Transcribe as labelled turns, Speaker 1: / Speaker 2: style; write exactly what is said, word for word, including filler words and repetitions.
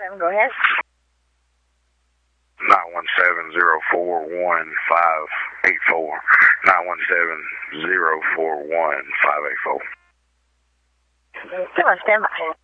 Speaker 1: Go ahead.
Speaker 2: nine one seven zero four one five eight four. nine one seven zero four one five eight four.
Speaker 1: Come on, stand by.